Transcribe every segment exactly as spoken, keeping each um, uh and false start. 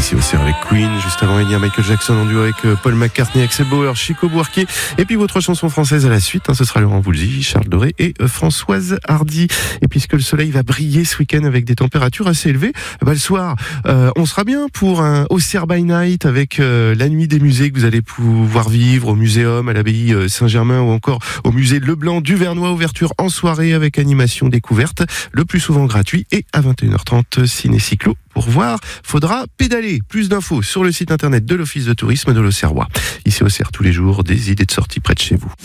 ici au C R avec Queen. Juste avant, il y a Michael Jackson en duo avec Paul McCartney, Axel Bauer, Chico Buarque. Et puis votre chanson française à la suite, hein, ce sera Laurent Voulzy, Charles Doré et Françoise Hardy. Et puisque le soleil va briller ce week-end avec des températures assez élevées, bah, le soir, euh, on sera bien pour un Auxerre by Night avec euh, la nuit des musées que vous allez pouvoir vivre au Muséum, à l'abbaye Saint-Germain ou encore au musée Leblanc du Vernois. Ouverture en soirée avec animation découverte, le plus souvent gratuit, et à vingt et une heures trente, ciné-cyclo. Pour voir, faudra pédaler. Plus d'infos sur le site internet de l'Office de tourisme de l'Auxerrois. Ici Auxerre, tous les jours, des idées de sortie près de chez vous.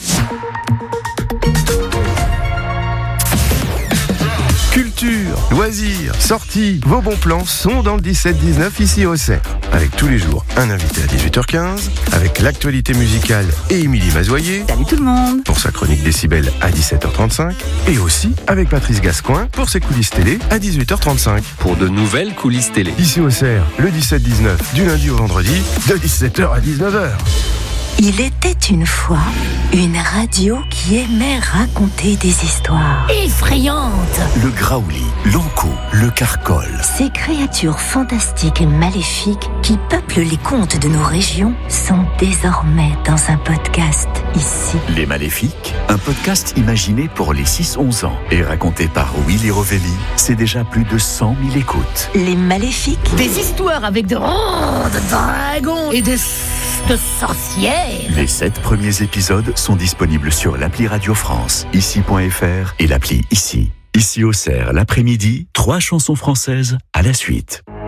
Culture, loisirs, sorties, vos bons plans sont dans le dix-sept dix-neuf ici au Auxerre. Avec tous les jours un invité à dix-huit heures quinze, avec l'actualité musicale et Émilie Mazoyer. Salut tout le monde. Pour sa chronique décibel à dix-sept heures trente-cinq. Et aussi avec Patrice Gascoin pour ses coulisses télé à dix-huit heures trente-cinq. Pour de nouvelles coulisses télé. Ici au Auxerre, le dix-sept dix-neuf, du lundi au vendredi, de dix-sept heures à dix-neuf heures. Il était une fois une radio qui aimait raconter des histoires effrayantes. Le graouli, l'ankou, le carcol. Ces créatures fantastiques et maléfiques qui peuplent les contes de nos régions sont désormais dans un podcast ici. Les Maléfiques, un podcast imaginé pour les six onze ans et raconté par Willy Rovelli. C'est déjà plus de cent mille écoutes. Les Maléfiques. Des histoires avec de, oh, de dragons et de, de sorcières. Les sept premiers épisodes sont disponibles sur l'appli Radio France, ici point f r et l'appli Ici. Ici au Auxerre, l'après-midi, trois chansons françaises à la suite.